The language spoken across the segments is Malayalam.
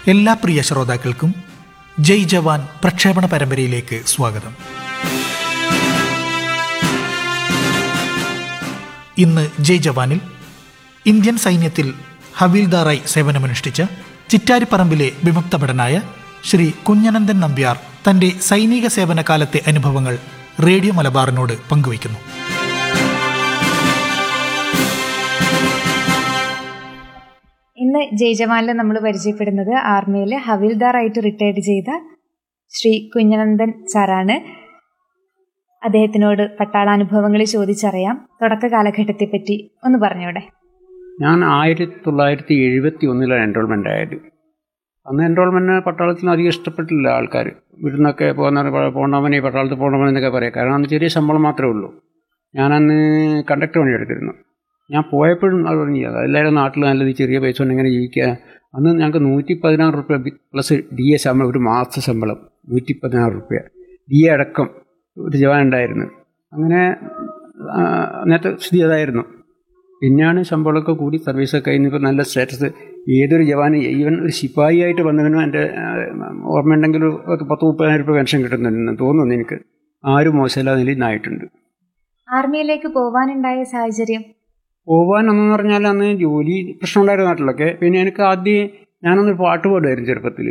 എല്ലാ പ്രിയ ശ്രോതാക്കൾക്കും ജയ് ജവാൻ പ്രക്ഷേപണ പരമ്പരയിലേക്ക് സ്വാഗതം. ഇന്ന് ജയ് ജവാനിൽ ഇന്ത്യൻ സൈന്യത്തിൽ ഹവീൽദാറായി സേവനമനുഷ്ഠിച്ച ചിറ്റാരിപ്പറമ്പിലെ വിമുക്ത ഭടനായ ശ്രീ കുഞ്ഞനന്ദൻ നമ്പ്യാർ തൻ്റെ സൈനിക സേവന കാലത്തെ അനുഭവങ്ങൾ റേഡിയോ മലബാറിനോട് പങ്കുവയ്ക്കുന്നു. ഇന്ന് ജയ് ജവാനിൽ നമ്മൾ പരിചയപ്പെടുന്നത് ആർമിയിൽ ഹവീൽദാറായിട്ട് റിട്ടയർഡ് ചെയ്ത ശ്രീ കുഞ്ഞനന്ദൻ സാറാണ്. അദ്ദേഹത്തിനോട് പട്ടാളാനുഭവങ്ങൾ ചോദിച്ചറിയാം. തുടക്ക കാലഘട്ടത്തെപ്പറ്റി ഒന്ന് പറഞ്ഞൂടെ? ഞാൻ 1971 എൻറോൾമെൻ്റ് ആയത്. അന്ന് എൻറോൾമെൻറ്റിന് പട്ടാളത്തിന് അധികം ഇഷ്ടപ്പെട്ടില്ല ആൾക്കാർ. ഇവിടുന്നൊക്കെ പോകണവനെ പട്ടാളത്തിൽ പോകണമെന്നൊക്കെ പറയാം. കാരണം അന്ന് ചെറിയ ശമ്പളം മാത്രമേ ഉള്ളൂ. ഞാനന്ന് കണ്ടക്ടർ പണി എടുത്തിരുന്നു. ഞാൻ പോയപ്പോഴും അത് പറഞ്ഞത് എല്ലാവരും നാട്ടിൽ നല്ലത് ചെറിയ പൈസ കൊണ്ട് എങ്ങനെ ജീവിക്കുക. അന്ന് ഞങ്ങൾക്ക് 116 റുപ്യ പ്ലസ് DA ശമ്പളം, ഒരു മാസ ശമ്പളം 116 റുപ്യ. DA അടക്കം ഒരു ജവാൻ ഉണ്ടായിരുന്നു. അങ്ങനെ അന്നത്തെ സ്ഥിതി അതായിരുന്നു. പിന്നെയാണ് ശമ്പളമൊക്കെ കൂടി സർവീസൊക്കെ കഴിഞ്ഞപ്പോൾ നല്ല സ്റ്റാറ്റസ്. ഏതൊരു ജവാന്, ഈവൻ ഒരു ശിപ്പായി ആയിട്ട് വന്നതിനും എൻ്റെ ഓർമ്മയുണ്ടെങ്കിൽ 10-30,000 രൂപ പെൻഷൻ കിട്ടുന്നുണ്ടെന്ന് തോന്നുന്നു. എനിക്ക് ആരും മോശമില്ലാതെ നിലയിലായിട്ടുണ്ട്. ആർമിയിലേക്ക് പോകാനുണ്ടായ സാഹചര്യം? പോകാനെന്ന് പറഞ്ഞാൽ അന്ന് ജോലി പ്രശ്നം ഉണ്ടായിരുന്നു നാട്ടിലൊക്കെ. പിന്നെ എനിക്ക് ആദ്യം ഞാനൊന്നൊരു പാട്ട് പാടുമായിരുന്നു ചെറുപ്പത്തിൽ.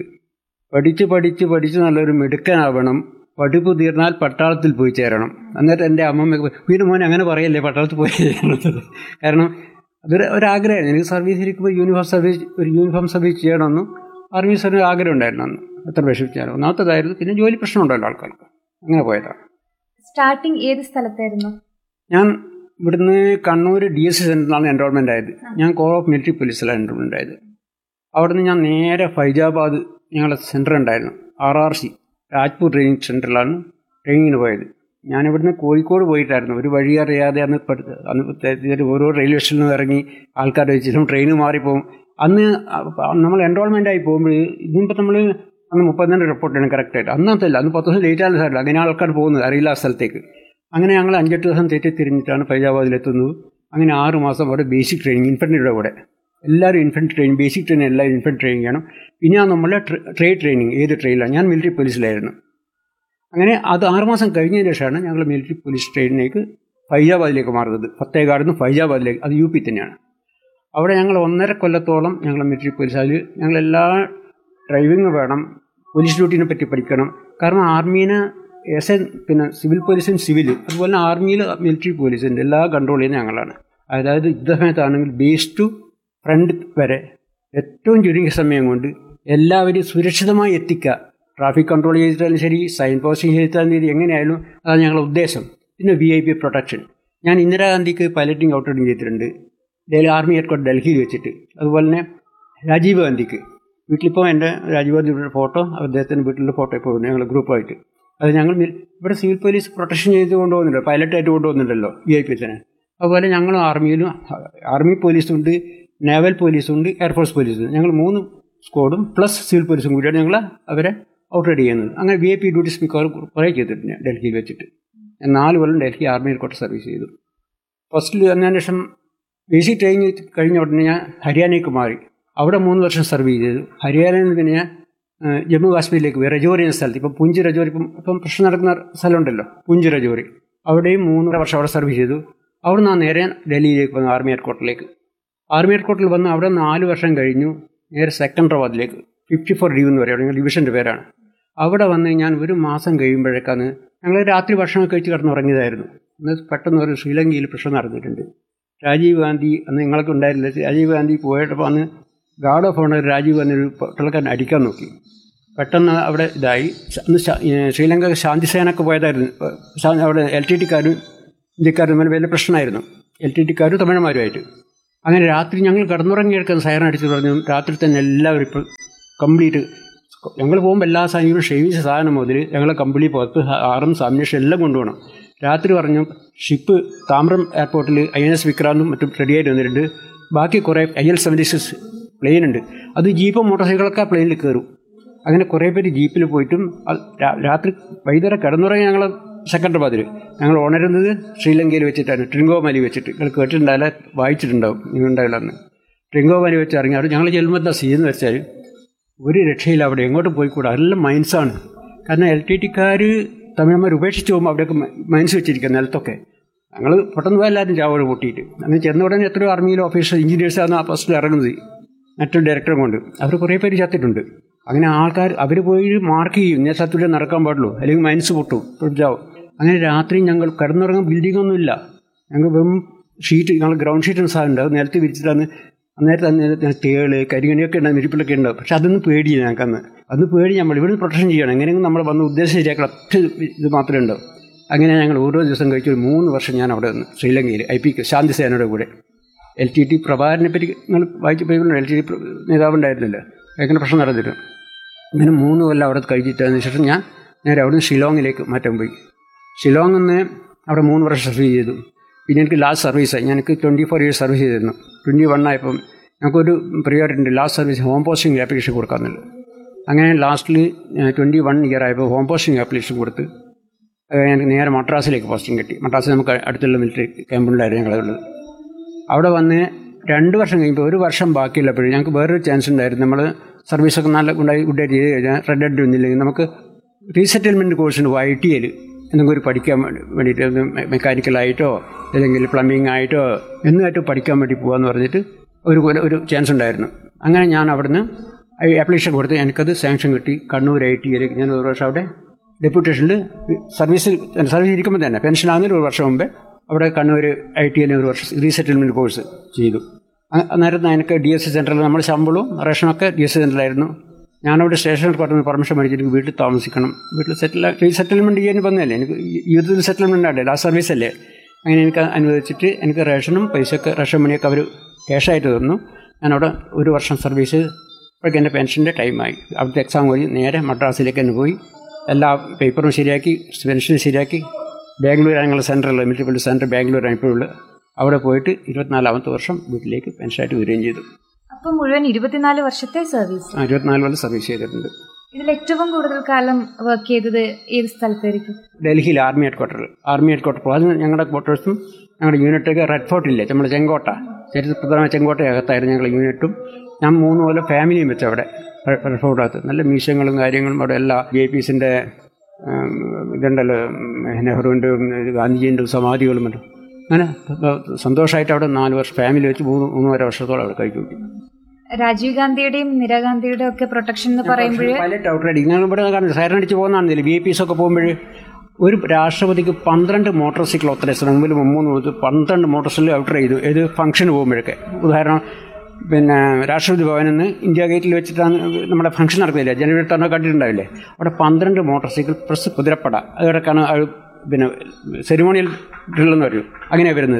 പഠിച്ച് നല്ലൊരു മിടുക്കനാവണം, പഠിപ്പ് തീർന്നാൽ പട്ടാളത്തിൽ പോയി ചേരണം. എന്നിട്ട് എൻ്റെ അമ്മമ്മ വീണ്ടും മോനെ അങ്ങനെ പറയല്ലേ, പട്ടാളത്തിൽ പോയി ചേരണം. കാരണം ഒരാഗ്രഹമായിരുന്നു എനിക്ക്. സർവീസിലിരിക്കുമ്പോൾ യൂണിഫോം സർവീസ് ചെയ്യണമെന്നും ആർമി സർവീസ് ആഗ്രഹം ഉണ്ടായിരുന്നു അന്ന്. എത്ര വിഷമിച്ചാലും ഒന്നാമത്തേതായിരുന്നു. പിന്നെ ജോലി പ്രശ്നം ഉണ്ടല്ലോ ആൾക്കാർക്ക്. അങ്ങനെ പോയതാണ്. സ്റ്റാർട്ടിങ് ഏത് സ്ഥലത്തായിരുന്നു? ഞാൻ ഇവിടുന്ന് കണ്ണൂർ DSC സെൻറ്ററിലാണ് എൻറോൾമെൻ്റ് ആയത്. ഞാൻ കോർ ഓഫ് മിലിറ്ററി പോലീസിലാണ് എൻറോൾമെൻ്റ് ആയത്. അവിടുന്ന് ഞാൻ നേരെ ഫൈജാബാദ് ഞങ്ങളുടെ സെൻറ്റർ ഉണ്ടായിരുന്നു, RRC രാജ്പൂർ ട്രെയിനിങ് സെൻറ്ററിലാണ് ട്രെയിനിങ്ങിന് പോയത്. ഞാനിവിടുന്ന് കോഴിക്കോട് പോയിട്ടായിരുന്നു. ഒരു വഴി അറിയാതെ അന്ന് ഓരോ റെയിൽവേ സ്റ്റേഷനിൽ നിന്ന് ഇറങ്ങി ആൾക്കാർ വെച്ചിട്ടും ട്രെയിൻ മാറിപ്പോകും. അന്ന് നമ്മൾ എൻറോൾമെൻ്റ് ആയി പോകുമ്പോൾ ഇതിപ്പോൾ നമ്മൾ അന്ന് 30 റിപ്പോർട്ട് ചെയ്യണം കറക്റ്റായിട്ട്. അന്നത്തല്ല, അന്ന് 10 ദിവസം ലേറ്റ് ആയാലും സാറില്ല. അങ്ങനെ ആൾക്കാർ പോകുന്നത് അറിയില്ല ആ സ്ഥലത്തേക്ക്. അങ്ങനെ ഞങ്ങൾ 5-8 ദിവസം തെറ്റിത്തിരിഞ്ഞിട്ടാണ് ഫൈജാബാദിലെത്തുന്നത്. അങ്ങനെ 6 മാസം അവിടെ ബേസിക് ട്രെയിനിങ്, ഇൻഫൻട്രിയുടെ കൂടെ എല്ലാവരും ഇൻഫൻട്രി ട്രെയിനിങ്, ബേസിക് ട്രെയിനിങ് എല്ലാവരും ഇൻഫൻട്രി ട്രെയിനിങ് ചെയ്യണം. പിന്നെ നമ്മളെ ട്രേഡ് ട്രെയിനിങ്, ഏത് ട്രെയിനിലാണ്. ഞാൻ മിലിറ്ററി പോലീസിലായിരുന്നു. അങ്ങനെ അത് 6 മാസം കഴിഞ്ഞതിന് ശേഷമാണ് ഞങ്ങൾ മിലിറ്ററി പോലീസ് ട്രെയിനിലേക്ക് ഫൈജാബാദിലേക്ക് മാറുന്നത്. ഫത്തേഗാഡിൽ നിന്ന് ഫൈജാബാദിലേക്ക്, അത് UP തന്നെയാണ്. അവിടെ ഞങ്ങൾ 1.5 കൊല്ലത്തോളം ഞങ്ങൾ മിലിറ്ററി പോലീസ്. അതിൽ ഞങ്ങളെല്ലാ ഡ്രൈവിങ് വേണം, പോലീസ് ഡ്യൂട്ടീനെ പറ്റി പഠിക്കണം. കാരണം ആർമീനെ പിന്നെ സിവിൽ പോലീസും സിവിലും അതുപോലെ ആർമിയിൽ മിലിറ്ററി പോലീസിൻ്റെ എല്ലാ കൺട്രോൾ ചെയ്യുന്നത് ഞങ്ങളാണ്. അതായത് യുദ്ധസമയത്താണെങ്കിൽ ബേസ് ടു ഫ്രണ്ട് വരെ ഏറ്റവും ചുരുങ്ങിയ സമയം കൊണ്ട് എല്ലാവരും സുരക്ഷിതമായി എത്തിക്കുക. ട്രാഫിക് കൺട്രോൾ ചെയ്തിട്ടാലും ശരി, സൈൻ പോസ്റ്റിംഗ് ചെയ്തിട്ടാലും ശരി, എങ്ങനെയായാലും അതാണ് ഞങ്ങളുടെ ഉദ്ദേശം. പിന്നെ VIP പ്രൊട്ടക്ഷൻ. ഞാൻ ഇന്ദിരാഗാന്ധിക്ക് പൈലറ്റിംഗ് ഔട്ട്റൈഡിങ് ചെയ്തിട്ടുണ്ട്, ആർമി ഹെഡ്ക്വാർട്ടർ ഡൽഹിയിൽ വെച്ചിട്ട്. അതുപോലെ തന്നെ രാജീവ് ഗാന്ധിക്ക് വീട്ടിലിപ്പോൾ എൻ്റെ രാജീവ് ഗാന്ധിയുടെ ഫോട്ടോ, അദ്ദേഹത്തിൻ്റെ വീട്ടിലെ ഫോട്ടോ ഇപ്പോൾ ഞങ്ങൾ ഗ്രൂപ്പായിട്ട്. അത് ഞങ്ങൾ ഇവിടെ സിവിൽ പോലീസ് പ്രൊട്ടക്ഷൻ ചെയ്ത് കൊണ്ടുപോകുന്നുണ്ടല്ലോ, പൈലറ്റായിട്ട് കൊണ്ടുപോകുന്നുണ്ടല്ലോ VIP തന്നെ. അതുപോലെ ഞങ്ങൾ ആർമിയിലും ആർമി പോലീസുണ്ട്, നേവൽ പോലീസുണ്ട്, എയർഫോഴ്സ് പോലീസുണ്ട്. ഞങ്ങൾ 3 സ്ക്വാഡും പ്ലസ് സിവിൽ പോലീസും കൂടിയാണ് ഞങ്ങൾ അവരെ ഔട്ട്റൈഡ് ചെയ്യുന്നത്. അങ്ങനെ VIP ഡ്യൂട്ടീസ് മിക്കവാറും കുറേ ചെയ്തിട്ടുണ്ട് ഡൽഹിയിൽ വെച്ചിട്ട്. ഞാൻ 4 കൊല്ലം ഡൽഹി ആർമി ഹെഡ്ക്വാർട്ടർ സർവീസ് ചെയ്തു. ഫസ്റ്റിൽ വന്നതിന് ശേഷം ബേസിക് ട്രെയിനിങ് കഴിഞ്ഞ ഉടനെ ഞാൻ ഹരിയാനയ്ക്ക് മാറി. അവിടെ 3 വർഷം സർവീസ് ചെയ്തു. ഹരിയാനയിൽ നിന്ന് പിന്നെ ഞാൻ ജമ്മു കാശ്മീരിലേക്ക് പോയി, രജോറി എന്ന സ്ഥലത്ത്. ഇപ്പം പൂഞ്ച് രജോറി, ഇപ്പം പ്രശ്നം നടക്കുന്ന സ്ഥലമുണ്ടല്ലോ, പൂഞ്ച് രജോറി. അവിടെയും 3 വർഷം അവിടെ സർവീസ് ചെയ്തു. അവിടെ നിന്ന് നേരെ ഡൽഹിയിലേക്ക് വന്നു, ആർമി ഹെഡ്ക്വാർട്ടറിലേക്ക്. ആർമി ഹെഡ്ക്വാർട്ടറിൽ വന്ന് അവിടെ 4 വർഷം കഴിഞ്ഞു നേരെ സെക്കൻഡറാബാദിലേക്ക്, 54 ഡ്യൂ എന്ന് പറയുന്നത് ഡിവിഷൻ്റെ പേരാണ്. അവിടെ വന്ന് ഞാൻ 1 മാസം കഴിയുമ്പോഴേക്കാണ് ഞങ്ങൾ രാത്രി ഭക്ഷണം കഴിച്ച് കിടന്നുറങ്ങിയതായിരുന്നു. അന്ന് പെട്ടെന്ന് ഒരു ശ്രീലങ്കയിൽ പ്രശ്നം നടന്നിട്ടുണ്ട്. രാജീവ് ഗാന്ധി, അന്ന് നിങ്ങളൊക്കെ ഉണ്ടായിരുന്നില്ല, രാജീവ് ഗാന്ധി പോയപ്പോൾ അന്ന് guard of owner Rajeev Gandhi ഒരു പട്ടാളക്കാരൻ അടിക്കാൻ നോക്കി. പെട്ടെന്ന് അവിടെ ഇതായി. അന്ന് ശ്രീലങ്ക ശാന്തിസേനൊക്കെ പോയതായിരുന്നു. അവിടെ LTTക്കാരും ഇന്ത്യക്കാരും തമ്മിൽ വലിയ പ്രശ്നമായിരുന്നു, LTTക്കാരും തമിഴന്മാരുമായിട്ട്. അങ്ങനെ രാത്രി ഞങ്ങൾ കിടന്നുറങ്ങിയെടുക്കുന്ന സൈറൻ അടിച്ച് പറഞ്ഞു. രാത്രി തന്നെ എല്ലാവരും ഇപ്പോൾ കംപ്ലീറ്റ് ഞങ്ങൾ പോകുമ്പോൾ എല്ലാ സാധനങ്ങളും ഷെയ്വിച്ച സാധനം മുതൽ ഞങ്ങളെ കമ്പിളി പുറത്ത് ആർമ്സ് അമ്യൂണിഷൻ എല്ലാം കൊണ്ടുപോകണം. രാത്രി പറഞ്ഞു ഷിപ്പ് താമ്രം എയർപോർട്ടിൽ INS വിക്രാന്തും മറ്റും റെഡിയായിട്ട് വന്നിട്ടുണ്ട്. ബാക്കി കുറേ IL-76 പ്ലെയിൻ ഉണ്ട്. അത് ജീപ്പും മോട്ടോർ സൈക്കിളൊക്കെ ആ പ്ലെയിനിൽ കയറും. അങ്ങനെ കുറേ പേര് ജീപ്പിൽ പോയിട്ടും രാത്രി വൈകുന്നേരം കിടന്നുറങ്ങി ഞങ്ങൾ സെക്കൻഡറാബാദിൽ. ഞങ്ങൾ ഉണരുന്നത് ശ്രീലങ്കയിൽ വെച്ചിട്ടാണ്, ട്രിങ്കോമാലി വെച്ചിട്ട്. നിങ്ങൾ കേട്ടിട്ടുണ്ടാവില്ല, വായിച്ചിട്ടുണ്ടാവും, നിങ്ങൾ ഉണ്ടാവില്ല. അന്ന് ട്രിങ്കോമാലി വെച്ച് ഇറങ്ങി. അവിടെ ഞങ്ങൾ ചെല്ലുമ്പോൾ എന്താ ചെയ്യുന്നത് വെച്ചാൽ ഒരു രക്ഷയില്ല, അവിടെ എങ്ങോട്ടും പോയിക്കൂടാ, എല്ലാം മൈൻസാണ്. കാരണം LTTക്കാർ തമിഴന്മാർ ഉപേക്ഷിച്ച് പോകുമ്പോൾ അവിടെയൊക്കെ മൈൻസ് വെച്ചിരിക്കുക നിലത്തൊക്കെ. ഞങ്ങൾ പെട്ടെന്ന് പോയി എല്ലാവരും ചാവോട് പൊട്ടിയിട്ട് അങ്ങനെ ചെന്ന ഉടനെ എത്രയോ ആർമിയിലെ ഓഫീസർ എഞ്ചിനീയേഴ്സാണ് ആ ഫസ്റ്റിൽ ഇറങ്ങുന്നത്, മറ്റൊരു ഡയറക്ടറെ കൊണ്ട്. അവർ കുറേ പേര് ചത്തിട്ടുണ്ട്. അങ്ങനെ ആൾക്കാർ അവർ പോയി മാർക്ക് ചെയ്യും, ഇന്ന സ്ഥലത്തൂടെ നടക്കാൻ പാടുള്ളൂ, അല്ലെങ്കിൽ മൈൻസ് പൊട്ടും, പൊട്ടിച്ചാവും. അങ്ങനെ രാത്രി ഞങ്ങൾ കിടന്നുറങ്ങാൻ ബിൽഡിങ്ങൊന്നുമില്ല, ഞങ്ങൾ വെറും ഷീറ്റ്, ഞങ്ങൾ ഗ്രൗണ്ട് ഷീറ്റ് സാധനമുണ്ട്, അത് നിലത്ത് വിരിച്ചിട്ടാണ്. അന്നേരത്തെ തേള് കരികണിയൊക്കെ ഉണ്ടാകും, ഇരിപ്പിലൊക്കെ ഉണ്ടാവും. പക്ഷെ അതൊന്നും പേടിയില്ല ഞങ്ങൾക്കന്ന്. അന്ന് പേടി നമ്മൾ ഇവിടെ പ്രൊട്ടക്ഷൻ ചെയ്യണം, എങ്ങനെയെങ്കിലും നമ്മൾ വന്ന് ഉദ്ദേശം ശരിയാക്കണം, ഒറ്റ ഇത് മാത്രമേ ഉണ്ടാവും. അങ്ങനെ ഞങ്ങൾ ഓരോ ദിവസം കഴിച്ച് ഒരു 3 വർഷം ഞാൻ അവിടെ നിന്ന് ശ്രീലങ്കയിൽ IPK ശാന്തിസേനയുടെ കൂടെ. LTT പ്രഭാകരനെ പറ്റി നിങ്ങൾ വായിച്ച് പോയി, LTT നേതാവുണ്ടായിരുന്നില്ല, ഭയങ്കര പ്രശ്നം നടന്നിട്ട്. അങ്ങനെ 3 കൊല്ലം അവിടെ കഴിച്ചിട്ടതിന് ശേഷം ഞാൻ നേരെ അവിടെ നിന്ന് ഷിലോങ്ങിലേക്ക് മാറ്റാൻ പോയി. ഷിലോങ്ങിൽ നിന്ന് അവിടെ 3 വർഷം സർവീസ് ചെയ്തു. പിന്നെ എനിക്ക് ലാസ്റ്റ് സർവീസായി, എനിക്ക് 24 ഇയേഴ്സ് സർവീസ് ചെയ്തിരുന്നു. 21 ആയപ്പം ഞങ്ങൾക്കൊരു പ്രിയോറിറ്റി ഉണ്ട്, last service home posting application കൊടുക്കാമെന്നുള്ളത്. അങ്ങനെ ലാസ്റ്റിൽ 21 ഇയർ ആയപ്പോൾ ഹോം പോസ്റ്റിംഗ് ആപ്ലിക്കേഷൻ കൊടുത്ത് എനിക്ക് നേരെ മദ്രാസിലേക്ക് പോസ്റ്റിംഗ് കിട്ടി. മദ്രാസിൽ നമുക്ക് അടുത്തുള്ള മിലിറ്ററി ക്യാമ്പുണ്ടായിരുന്നു ഞങ്ങളുള്ളത്. അവിടെ വന്ന് 2 വർഷം കഴിയുമ്പോൾ 1 വർഷം ബാക്കിയുള്ളപ്പോഴും ഞങ്ങൾക്ക് വേറൊരു ചാൻസ് ഉണ്ടായിരുന്നു. നമ്മൾ സർവീസൊക്കെ നല്ല ഗുഡായിട്ട് ചെയ്ത് കഴിഞ്ഞാൽ റെഡ് ഹെഡ് ഒന്നുമില്ലെങ്കിൽ നമുക്ക് റീസെറ്റിൽമെൻറ്റ് കോഴ്സുണ്ട് ITയിൽ എന്തെങ്കിലും പഠിക്കാൻ വേണ്ടിയിട്ട്, മെക്കാനിക്കലായിട്ടോ അല്ലെങ്കിൽ പ്ലംബിംഗ് ആയിട്ടോ എന്നായിട്ട് പഠിക്കാൻ വേണ്ടി പോകാമെന്ന് പറഞ്ഞിട്ട് ഒരു ചാൻസ് ഉണ്ടായിരുന്നു. അങ്ങനെ ഞാൻ അവിടുന്ന് ആപ്ലിക്കേഷൻ കൊടുത്ത് എനിക്കത് സാങ്ഷൻ കിട്ടി. കണ്ണൂർ ITയിലേക്ക് ഞാൻ 1 വർഷം അവിടെ ഡെപ്യൂട്ടേഷനിൽ സർവീസ് ഇരിക്കുമ്പോൾ തന്നെ പെൻഷൻ ആകുന്നതിന് 1 വർഷം മുമ്പേ അവിടെ കണ്ണൂർ ITയിൽ 1 വർഷം റീസെറ്റിൽമെൻറ്റ് കോഴ്സ് ചെയ്തു. അന്നേരം എനിക്ക് DSC സെൻറ്ററിൽ നമ്മുടെ ശമ്പളവും റേഷനൊക്കെ DSC സെൻറ്ററിലായിരുന്നു. ഞാനവിടെ സ്റ്റേഷനിൽ പറഞ്ഞ് പെർമിഷൻ മേടിച്ചിട്ട് വീട്ടിൽ താമസിക്കണം, വീട്ടിൽ റീസെറ്റിൽമെൻറ്റ് ചെയ്യാൻ വന്നതല്ലേ, എനിക്ക് യൂത്തിൽ സെറ്റിൽമെൻറ്റ് ആണ്ടേ, ലാസ്റ്റ് സർവീസല്ലേ. അങ്ങനെ എനിക്ക് അനുവദിച്ചിട്ട് എനിക്ക് റേഷനും പൈസയൊക്കെ റേഷൻ മണിയൊക്കെ അവർ ക്യാഷായിട്ട് തന്നു. ഞാനവിടെ 1 വർഷം സർവീസ്. അപ്പോഴേക്കും എൻ്റെ പെൻഷൻ്റെ ടൈമായി. അവിടുത്തെ എക്സാം കഴിഞ്ഞ് നേരെ മദ്രാസിലേക്ക് തന്നെ പോയി എല്ലാ പേപ്പറും ശരിയാക്കി, പെൻഷനും ശരിയാക്കി. ബാംഗ്ലൂർ ഞങ്ങളുടെ സെൻറ്ററിൽ മിലിറ്ററി പോലീസ് സെൻറ്റർ ബാംഗ്ലൂരാണ് ഇപ്പോഴുള്ളത്. അവിടെ പോയിട്ട് 24ാമത്തെ വർഷം വീട്ടിലേക്ക് പെൻഷനായിട്ട് വരികയും ചെയ്തു. അപ്പോൾ മുഴുവൻ 24 വർഷത്തെ സർവീസ്? 24 കൊല്ലം സർവീസ് ചെയ്തിട്ടുണ്ട്. ഇതിൽ ഏറ്റവും കൂടുതൽ കാലം വർക്ക് ചെയ്തത് ഏത് സ്ഥലത്തായിരിക്കും? ഡൽഹിയിൽ ആർമി ഹെഡ് ക്വാർട്ടർ. അത് ഞങ്ങളുടെ ക്വാർട്ടേഴ്സും ഞങ്ങളുടെ യൂണിറ്റൊക്കെ റെഡ് ഫോർട്ടില്ലേ, നമ്മുടെ ചെങ്കോട്ട, ചരിത്രപ്രധാനമായ ചെങ്കോട്ടയകത്തായിരുന്നു ഞങ്ങളുടെ യൂണിറ്റും. ഞാൻ 3 കൊല്ലം ഫാമിലിയും വെച്ച് അവിടെ റെഡ് ഫോർട്ടിനകത്ത്. നല്ല മ്യൂസിയങ്ങളും കാര്യങ്ങളും അവിടെ എല്ലാ JPസിൻ്റെ ഇതുണ്ടല്ലോ, നെഹ്റുവിൻ്റെ ഗാന്ധിജീൻ്റെ സമാധികളും മറ്റും. അങ്ങനെ സന്തോഷമായിട്ട് അവിടെ 4 വർഷം ഫാമിലി വെച്ച് 3.5 വർഷത്തോളം അവിടെ കഴിച്ചു. രാജീവ് ഗാന്ധിയുടെയും ഇന്ദിരാഗാന്ധിയുടെയും ഒക്കെ പ്രൊട്ടക്ഷൻ എന്ന് പറയുമ്പോൾ പൈലറ്റ് ഔട്ട്റൈഡിങ് ഞങ്ങൾ ഇവിടെ കാണുന്നത് സൈറൺ അടിച്ച് പോകുന്നതാണെന്നില്ല. VIPs ഒക്കെ പോകുമ്പോൾ ഒരു രാഷ്ട്രപതിക്ക് 12 മോട്ടോർ സൈക്കിൾ ഓത്തറൈസ്, മുമ്പിൽ 12 മോട്ടോർ സൈക്കിൾ ഔട്ടർ ചെയ്തു. ഏത് ഫംഗ്ഷന് പോകുമ്പോഴൊക്കെ. ഉദാഹരണം, പിന്നെ രാഷ്ട്രപതി ഭവനിൽ നിന്ന് ഇന്ത്യ ഗേറ്റിൽ വെച്ചിട്ടാണ് നമ്മുടെ ഫംഗ്ഷൻ നടക്കുന്നില്ല, ജനുവരി 3 കണ്ടിട്ടുണ്ടാവില്ലേ, അവിടെ 12 മോട്ടോർ സൈക്കിൾ പ്ലസ് കുതിരപ്പട, അതൊക്കെയാണ് പിന്നെ സെറിമോണിയൽ ഡ്രില്ലെന്ന് പറയും. അങ്ങനെയാണ് വരുന്നത്.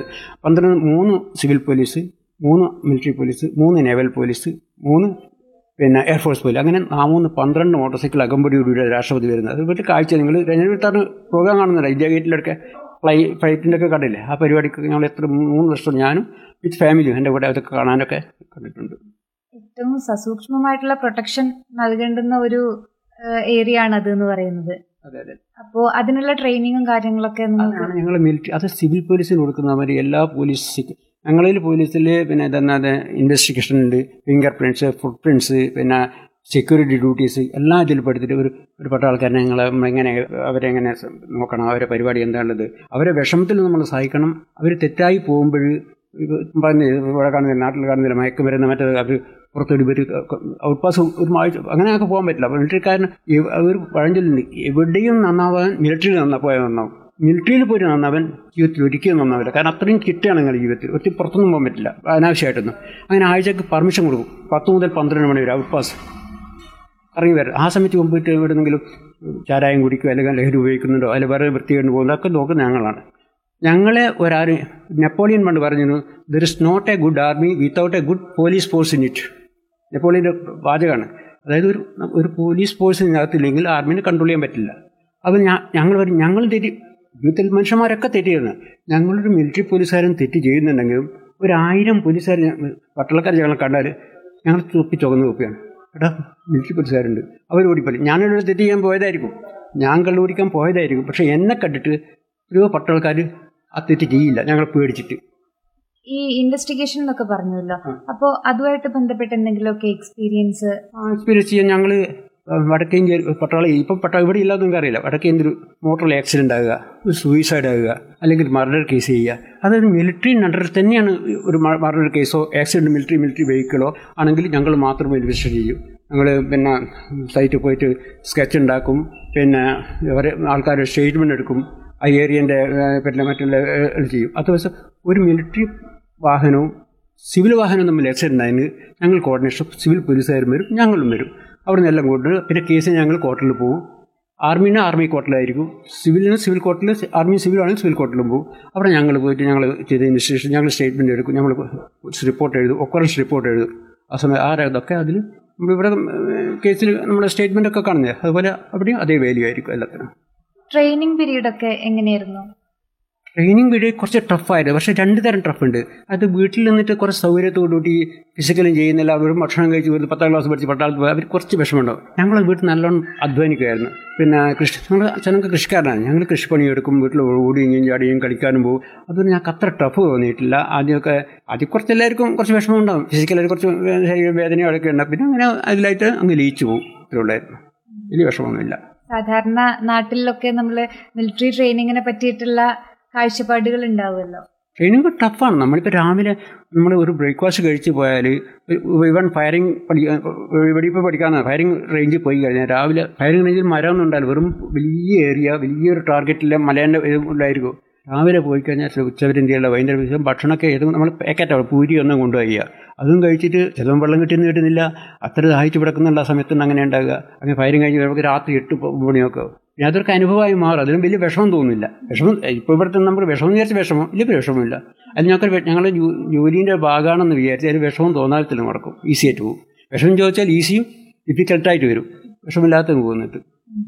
3 civil police, 3 military police, 3 naval police, 3 പിന്നെ എയർഫോഴ്സ് പോലീസ്, അങ്ങനെ 12 മോട്ടോർ സൈക്കിൾ അകമ്പടിയോടുകൂടി രാഷ്ട്രപതി വരുന്നത്. അത് വീട്ടിൽ കാഴ്ച നിങ്ങൾ ജനുവരി 3 പ്രോഗ്രാം കാണുന്നില്ല, ഇന്ത്യ ഗേറ്റിലൊക്കെ ഫ്ലൈറ്റിൻ്റെ ഒക്കെ കണ്ടില്ലേ. ആ പരിപാടിക്ക് ഞങ്ങൾ 3 വർഷം ഞാനും വിത്ത് ഫാമിലിയും എൻ്റെ കൂടെ അതൊക്കെ കാണാനൊക്കെ കണ്ടിട്ടുണ്ട്. ഏറ്റവും സസൂക്ഷ്മമായിട്ടുള്ള പ്രൊട്ടക്ഷൻ നൽകേണ്ടുന്ന ഒരു ഏരിയ ആണ് അത് എന്ന് പറയുന്നത്. അതെ അതെ. അപ്പോൾ അതിനുള്ള ട്രെയിനിങ്ങും കാര്യങ്ങളൊക്കെ ഞങ്ങൾ മിലിറ്ററി, അത് സിവിൽ പോലീസിന് കൊടുക്കുന്നവർ എല്ലാ പോലീസ്, ഞങ്ങളിൽ പോലീസിൽ പിന്നെ ഇതെന്നാതെ ഇൻവെസ്റ്റിഗേഷൻ ഉണ്ട്, ഫിംഗർ പ്രിൻറ്റ്സ്, ഫുട് പ്രിൻറ്റ്സ്, പിന്നെ സെക്യൂരിറ്റി ഡ്യൂട്ടീസ് എല്ലാം ഇതിൽ പെടുത്തിട്ട് ഒരു പട്ട ആൾക്കാരെ നമ്മളെങ്ങനെ അവരെങ്ങനെ നോക്കണം, അവരെ പരിപാടി എന്താണുള്ളത്, അവരെ വിഷമത്തിൽ നമ്മൾ സഹായിക്കണം. അവർ തെറ്റായി പോകുമ്പോൾ ഇവിടെ കാണുന്നില്ല, നാട്ടിൽ കാണുന്നില്ല, മയക്കുമരുന്ന് മറ്റേ അവർ പുറത്തൊരു ഔട്ട് പാസ് ഒരു അങ്ങനെയൊക്കെ പോകാൻ പറ്റില്ല. അപ്പോൾ മിലിറ്ററിക്കാരന് ഒരു പഴഞ്ചൊല്ലുണ്ട്, എവിടെയും നന്നാവാൻ മിലിറ്ററിയിൽ പോയാൽ നന്നാവും, മിലിറ്ററിയിൽ പോയിട്ട് നന്നാവൻ ജീവിതത്തിൽ ഒരിക്കലും നന്നാവില്ല. കാരണം അത്രയും കിറ്റാണ് നിങ്ങളുടെ ജീവിതത്തിൽ, ഒത്തിരി പുറത്തൊന്നും പോകാൻ പറ്റില്ല അനാവശ്യമായിട്ടൊന്നും. അങ്ങനെ ആഴ്ചക്ക് പെർമിഷൻ കൊടുക്കും, 10 മുതൽ 12 മണി വരെ ഔട്ട് പാസ് ഇറങ്ങി വരാം. ആ സമയത്ത് മുമ്പിട്ട് എവിടെയെങ്കിലും ചാരായം കുടിക്കുക അല്ലെങ്കിൽ ലഹരി ഉപയോഗിക്കുന്നുണ്ടോ അല്ലെങ്കിൽ വേറെ വൃത്തികൊണ്ട് പോകുന്നതൊക്കെ നോക്കുന്ന ഞങ്ങളാണ്. ഞങ്ങളെ നെപ്പോളിയൻ പണ്ട് പറഞ്ഞു, there is not A good army without A good police force in it. നെപ്പോളിയൻ്റെ വാചകമാണ്. അതായത് ഒരു പോലീസ് ഫോഴ്സ് ഇതിനകത്തില്ലെങ്കിൽ ആർമിനെ കൺട്രോൾ ചെയ്യാൻ പറ്റില്ല. അത് ഞങ്ങൾ തെറ്റി, ജീവിതത്തിൽ മനുഷ്യന്മാരൊക്കെ തെറ്റിയിരുന്നു. ഞങ്ങളൊരു മിലിറ്ററി പോലീസുകാരൻ തെറ്റ് ചെയ്യുന്നുണ്ടെങ്കിലും 1000 പോലീസുകാർ പട്ടാളക്കാർ ഞങ്ങളെ കണ്ടാൽ ഞങ്ങൾ ചുവന്ന് നോക്കുകയാണ്, എടാ മിലിറ്ററി പോലീസുകാരുണ്ട്, അവർ ഓടിപ്പോയി. ഞാനൊരു തെറ്റ് ചെയ്യാൻ പോയതായിരിക്കും, ഞാൻ കള്ളുപിടിക്കാൻ പോയതായിരിക്കും, പക്ഷേ എന്നെ കണ്ടിട്ട് ഒരു പട്ടാൾക്കാർ ആ തെറ്റ് ചെയ്യില്ല, ഞങ്ങൾ പേടിച്ചിട്ട്. ഈ ഇൻവെസ്റ്റിഗേഷൻ എന്നൊക്കെ പറഞ്ഞല്ലോ, അപ്പോൾ അതുമായിട്ട് ബന്ധപ്പെട്ട എന്തെങ്കിലുമൊക്കെ എക്സ്പീരിയൻസ് ചെയ്യാൻ ഞങ്ങൾ വടക്കേ ഇന്ത്യ പട്ടാളം ഇപ്പം ഇവിടെ ഇല്ലാതൊന്നും അറിയില്ല. വടക്കേ ഇന്ത്യ ഒരു മോട്ടോർ ആക്സിഡൻ്റ് ആകുക, ഒരു സൂയിസൈഡ് ആകുക, അല്ലെങ്കിൽ മർഡർ കേസ് ചെയ്യുക. അതായത് മിലിറ്ററി അണ്ടറിൽ തന്നെയാണ് ഒരു മർഡർ കേസോ ആക്സിഡൻറ്റ് മിലിറ്ററി വെഹിക്കിളോ ആണെങ്കിൽ ഞങ്ങൾ മാത്രമേ ഇൻവെസ്റ്റിഗേറ്റ് ചെയ്യൂ. ഞങ്ങൾ പിന്നെ സൈറ്റിൽ പോയിട്ട് സ്കെച്ച് ഉണ്ടാക്കും, പിന്നെ ആൾക്കാരുടെ സ്റ്റേറ്റ്മെൻറ്റ് എടുക്കും, ആ ഏരിയൻ്റെ പിന്നെ മറ്റുള്ള ചെയ്യും. അത് ദിവസം ഒരു മിലിറ്ററി വാഹനവും സിവിൽ വാഹനവും തമ്മിൽ ആക്സിഡൻ്റ് ആയതിന് ഞങ്ങൾ കോർഡിനേഷൻ സിവിൽ പോലീസുകാരും വരും, ഞങ്ങളും വരും. അവിടെ നിന്നെല്ലാം കൊണ്ട് പിന്നെ കേസ് ഞങ്ങൾ കോർട്ടിൽ പോകും. ആർമീനെ ആർമി കോർട്ടിലായിരിക്കും, സിവിലിന് സിവിൽ കോർട്ടിൽ, ആർമി സിവിൽ ആണെങ്കിൽ സിവിൽ കോർട്ടിലും പോകും. അവിടെ ഞങ്ങൾ പോയിട്ട് ഞങ്ങൾ ചെയ്ത ഇൻവെസ്റ്റിഗേഷൻ ഞങ്ങൾ സ്റ്റേറ്റ്മെൻറ്റ് എടുക്കും, ഞങ്ങൾ റിപ്പോർട്ട് എഴുതും, ഒക്കറൻസ് റിപ്പോർട്ട് എഴുതും. ആ സമയം ആരതൊക്കെ അതിൽ നമ്മളിവിടെ കേസിൽ നമ്മുടെ സ്റ്റേറ്റ്മെൻറ്റൊക്കെ കാണുന്നത് അതുപോലെ അവിടെയും അതേ വാല്യൂ ആയിരിക്കും എല്ലാത്തിനും. ട്രെയിനിങ് പീരീഡൊക്കെ എങ്ങനെയായിരുന്നു? ട്രെയിനിങ് പീരീഡ് കുറച്ച് ടഫായിരുന്നു. പക്ഷേ 2 തരം ടഫുണ്ട്. അത് വീട്ടിൽ നിന്നിട്ട് കുറച്ച് സൗകര്യത്തോടുകൂടി ഫിസിക്കലും ചെയ്യുന്നില്ല, അവരും ഭക്ഷണം കഴിച്ച് ഒരു 10ാം ക്ലാസ് പഠിച്ച് പട്ടാളത്ത് പോയി അവർ കുറച്ച് വിഷമമുണ്ടാവും. ഞങ്ങൾ വീട്ടിൽ നല്ലോണം അധ്വാനിക്കുമായിരുന്നു. പിന്നെ ഞങ്ങൾ അച്ഛനൊക്കെ കൃഷിക്കാരനാണ്. ഞങ്ങൾ കൃഷിപ്പണിയെടുക്കും, വീട്ടിൽ ഓടിയും ചാടിയും കളിക്കാനും പോകും. അതുകൊണ്ട് ഞങ്ങൾക്ക് അത്ര ടഫ് തോന്നിയിട്ടില്ല. ആദ്യം കുറച്ച് എല്ലാവർക്കും കുറച്ച് വിഷമം ഉണ്ടാവും, ഫിസിക്കലായിട്ട് കുറച്ച് വേദനയൊക്കെ ഉണ്ടാവും. പിന്നെ അങ്ങനെ അതിലായിട്ട് അങ്ങ് ലയിച്ചു പോകും. ഇത്രയുള്ളായിരുന്നു, വലിയ വിഷമമൊന്നുമില്ല. സാധാരണ നാട്ടിലൊക്കെ നമ്മൾ മിലിറ്ററി ട്രെയിനിങ്ങിനെ പറ്റിയിട്ടുള്ള കാഴ്ചപ്പാടുകൾ ഉണ്ടാവുമല്ലോ. ട്രെയിനിങ് ടഫാണ്. നമ്മളിപ്പോൾ രാവിലെ നമ്മൾ ഒരു ബ്രേക്ക്ഫാസ്റ്റ് കഴിച്ച് പോയാൽ ഇവൺ ഫയറിംഗ് വെടിയിപ്പോൾ പഠിക്കാമെന്ന് ഫയറിംഗ് റേഞ്ചിൽ പോയി കഴിഞ്ഞാൽ രാവിലെ ഫയറിംഗ് റേഞ്ചിൽ മരമൊന്നും ഉണ്ടാവില്ല, വെറും വലിയ ഏരിയ, വലിയൊരു ടാർഗറ്റിലെ മലേൻ്റെ ഉണ്ടായിരിക്കും. രാവിലെ പോയി കഴിഞ്ഞാൽ ഉച്ചവരെ ഇന്ത്യയുള്ള വൈകുന്നേരം ദിവസം ഭക്ഷണമൊക്കെ ഏതും നമ്മൾ പാക്കറ്റാണ്, പൂരി ഒന്നും കൊണ്ടുപോയി അതും കഴിച്ചിട്ട് ചിലവും വെള്ളം കിട്ടുന്നില്ല. അത്ര ദാഹിച്ച് കിടക്കുന്നുള്ള സമയത്തൊന്നും അങ്ങനെ ഉണ്ടാകുക. അങ്ങനെ ഫയറിംഗ് കഴിഞ്ഞ് വരുമ്പോൾ രാത്രി 8 മണിയൊക്കെ പിന്നെ അതൊക്കെ അനുഭവമായി മാറും. അതിലും വലിയ വിഷമം തോന്നുന്നില്ല. വിഷമം ഇപ്പോൾ ഇവിടുത്തെ നമുക്ക് വിഷമം വിചാരിച്ച വിഷമം വലിയ വിഷമമില്ല. അത് ഞങ്ങളുടെ ജോലീൻ്റെ ഭാഗമാണെന്ന് വിചാരിച്ച് അതിന് വിഷമം തോന്നാത്തില്ല, നടക്കും, ഈസി ആയിട്ട് പോകും. വിഷമം ചോദിച്ചാൽ ഈസിയും ഡിഫിക്കൽട്ടായിട്ട് വരും, വിഷമില്ലാത്ത പോകുന്നിട്ട്.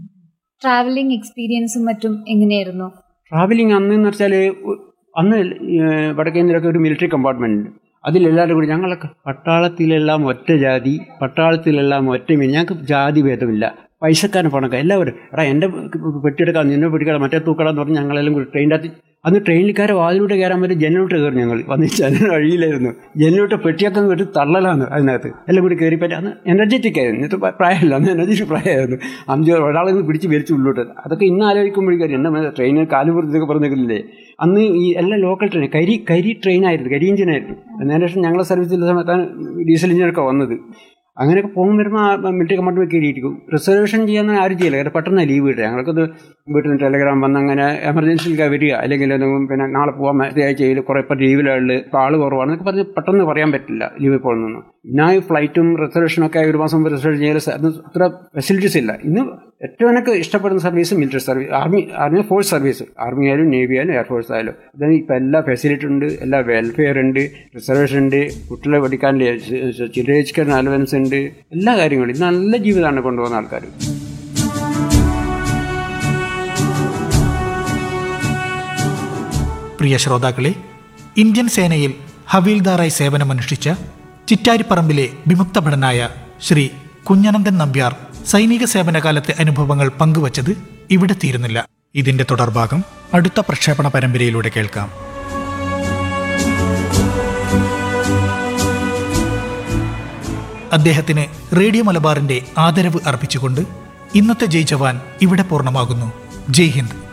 ട്രാവലിംഗ് എക്സ്പീരിയൻസും മറ്റും എങ്ങനെയായിരുന്നു? ട്രാവലിംഗ് അന്നെന്ന് വെച്ചാൽ അന്ന് വടക്കേന്ത്യയിലൊക്കെ ഒരു മിലിറ്ററി കമ്പാർട്ട്മെൻറ്റ് ഉണ്ട്. അതിലെല്ലാവരും കൂടി ഞങ്ങളൊക്കെ പട്ടാളത്തിലെല്ലാം ഒറ്റ ജാതി, പട്ടാളത്തിലെല്ലാം ഒറ്റ മീൻ, ഞങ്ങൾക്ക് ജാതി ഭേദമില്ല. പൈസക്കാരൻ പണക്കാർ എല്ലാവരും എൻ്റെ പെട്ടിയെടുക്കാം, നിന്നെ പെട്ടിക്കണം, മറ്റേ തൂക്കടാന്ന് പറഞ്ഞ് ഞങ്ങളെല്ലാം കൂടി ട്രെയിനിൻ്റെ അന്ന് ട്രെയിനിൽക്കാരെ വാതിലൂടെ കയറാൻ പറ്റും, ജനലോട്ട് കയറി ഞങ്ങൾ വന്നിട്ട് അതിന് വഴിയിലായിരുന്നു. ജനലോട്ട് പെട്ടിയൊക്കെ വിട്ട് തള്ളലാണ് അതിനകത്ത് എല്ലാം കൂടി കയറി പറ്റി. അന്ന് എനർജറ്റിക് ആയിരുന്നു, ഇന്നത്തെ പ്രായമല്ല, അന്ന് എനർജറ്റിക് പ്രായമായിരുന്നു. 5 ഒരാളെ നിന്ന് പിടിച്ച് വലിച്ച് ഉള്ളോട്ട്. അതൊക്കെ ഇന്ന് ആലോചിക്കുമ്പോഴേക്കും എന്നെ ട്രെയിനിൽ കാലുപുറത്തൊക്കെ പറഞ്ഞേക്കില്ലേ. അന്ന് ഈ എല്ലാം ലോക്കൽ ട്രെയിൻ, കരി ട്രെയിനായിരുന്നു, കരി എഞ്ചിനായിരുന്നു. അതിന് ശേഷം ഞങ്ങളെ സർവീസിൻ്റെ സമയത്താണ് ഡീസൽ എഞ്ചിനൊക്കെ വന്നത്. അങ്ങനെയൊക്കെ പോകുമ്പോൾ വരുമ്പോൾ മിലിറ്ററി കമ്പാർട്ട്മെൻറ്റ് കയറിയിരിക്കും. റിസർവേഷൻ ചെയ്യാൻ ആരും ചെയ്യില്ല, കാരണം പെട്ടെന്ന് ലീവ് കിട്ടുക. ഞങ്ങൾക്കത് വീട്ടിൽ നിന്ന് ടെലഗ്രാം വന്ന് അങ്ങനെ എമർജൻസിയിലൊക്കെ വരിക, അല്ലെങ്കിൽ പിന്നെ നാളെ പോകാൻ ആഴ്ചയിൽ കുറേ ഇപ്പോൾ ലീവിലുള്ള ഇപ്പോൾ ആൾ കുറവാണ് എന്നൊക്കെ പറഞ്ഞ് പെട്ടെന്ന് പറയാൻ പറ്റില്ല ലീവ് പോകുന്നൊന്നും. പിന്നെ ഈ ഫ്ലൈറ്റും റിസർവേഷനൊക്കെ 1 മാസം റിസർവേഷൻ ചെയ്യൽ അത്ര ഫെസിലിറ്റീസ് ഇല്ല. ഇന്ന് ഏറ്റവും എനിക്ക് ഇഷ്ടപ്പെടുന്ന service military service, army force service, army ആയാലും നേവി ആയാലും എയർഫോഴ്സ് ആയാലും. അതായത് ഇപ്പോൾ എല്ലാ ഫെസിലിറ്റി ഉണ്ട്, എല്ലാ വെൽഫെയർ ഉണ്ട്, റിസർവേഷൻ ഉണ്ട്, കുട്ടികളെ പഠിക്കാൻ ചിൽഡ്രൻ എഡ്യൂക്കേഷൻ അലവൻസ് ഉണ്ട്, എല്ലാ കാര്യങ്ങളും. ഇത് നല്ല ജീവിതമാണ് കൊണ്ടുപോകുന്ന ആൾക്കാർ. പ്രിയ ശ്രോതാക്കളെ, ഇന്ത്യൻ സേനയിൽ ഹവീൽദാറായി സേവനമനുഷ്ഠിച്ച ചിറ്റാരിപ്പറമ്പിലെ വിമുക്ത ഭടനായ ശ്രീ കുഞ്ഞനന്ദൻ നമ്പ്യാർ സൈനിക സേവനകാലത്തെ അനുഭവങ്ങൾ പങ്കുവച്ചത് ഇവിടെ തീരുന്നില്ല. ഇതിന്റെ തുടർഭാഗം അടുത്ത പ്രക്ഷേപണ പരമ്പരയിലൂടെ കേൾക്കാം. അദ്ദേഹത്തിന് റേഡിയോ മലബാറിന്റെ ആദരവ് അർപ്പിച്ചുകൊണ്ട് ഇന്നത്തെ ജയ് ജവാൻ ഇവിടെ പൂർണ്ണമാകുന്നു. ജയ് ഹിന്ദ്.